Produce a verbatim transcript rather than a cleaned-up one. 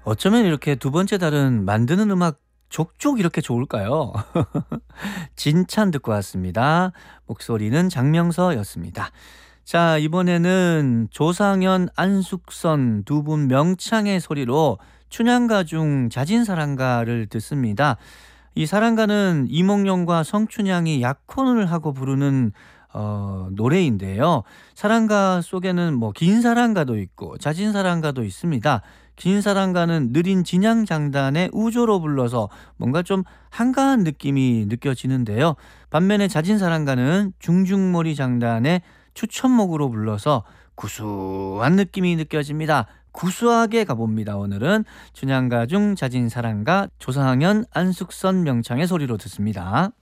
어쩌면 이렇게 두 번째 달은 만드는 음악 족족 이렇게 좋을까요? 진찬 듣고 왔습니다. 목소리는 장명서였습니다. 자, 이번에는 조상현, 안숙선 두 분 명창의 소리로 춘향가 중 자진사랑가를 듣습니다. 이 사랑가는 이몽룡과 성춘향이 약혼을 하고 부르는 어, 노래인데요. 사랑가 속에는 뭐 긴 사랑가도 있고 자진 사랑가도 있습니다. 긴 사랑가는 느린 진양 장단의 우조로 불러서 뭔가 좀 한가한 느낌이 느껴지는데요. 반면에 자진 사랑가는 중중머리 장단의 추천목으로 불러서 구수한 느낌이 느껴집니다. 구수하게 가봅니다. 오늘은 춘향가 중 자진 사랑가 조상현 안숙선 명창의 소리로 듣습니다.